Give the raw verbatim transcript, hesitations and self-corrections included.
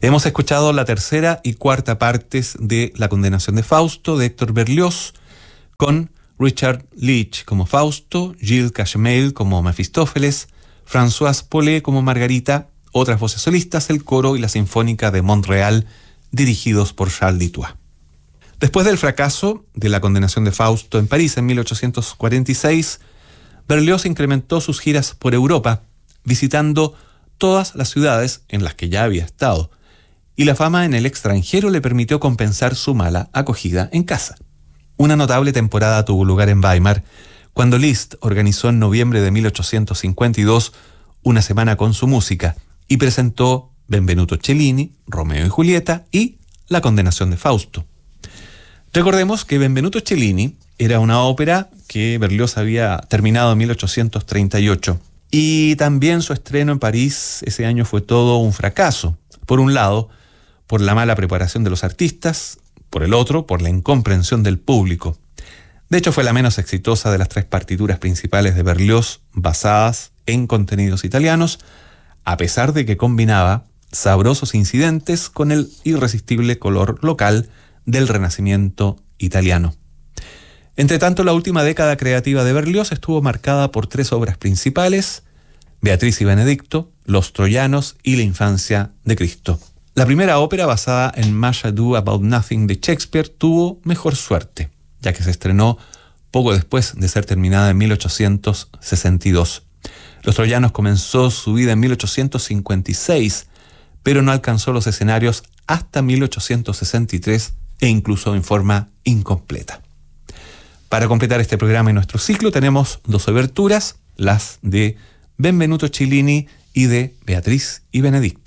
Hemos escuchado la tercera y cuarta partes de La condenación de Fausto de Héctor Berlioz, con Richard Leach como Fausto, Gilles Cachemel como Mefistófeles, Françoise Paulet como Margarita, otras voces solistas, el coro y la Sinfónica de Montreal, dirigidos por Charles Dutoit. Después del fracaso de La condenación de Fausto en París en mil ochocientos cuarenta y seis, Berlioz incrementó sus giras por Europa, visitando todas las ciudades en las que ya había estado, y la fama en el extranjero le permitió compensar su mala acogida en casa. Una notable temporada tuvo lugar en Weimar, cuando Liszt organizó en noviembre de mil ochocientos cincuenta y dos una semana con su música y presentó Benvenuto Cellini, Romeo y Julieta y La condenación de Fausto. Recordemos que Benvenuto Cellini era una ópera que Berlioz había terminado en mil ochocientos treinta y ocho, y también su estreno en París ese año fue todo un fracaso. Por un lado, por la mala preparación de los artistas, por el otro, por la incomprensión del público. De hecho, fue la menos exitosa de las tres partituras principales de Berlioz basadas en contenidos italianos, a pesar de que combinaba sabrosos incidentes con el irresistible color local del Renacimiento italiano. Entre tanto, la última década creativa de Berlioz estuvo marcada por tres obras principales: Beatriz y Benedicto, Los Troyanos y La infancia de Cristo. La primera ópera, basada en Much Ado About Nothing de Shakespeare, tuvo mejor suerte, ya que se estrenó poco después de ser terminada en mil ochocientos sesenta y dos. Los Troyanos comenzó su vida en mil ochocientos cincuenta y seis, pero no alcanzó los escenarios hasta mil ochocientos sesenta y tres e incluso en forma incompleta. Para completar este programa y nuestro ciclo tenemos dos oberturas, las de Benvenuto Cellini y de Beatriz y Benedicto.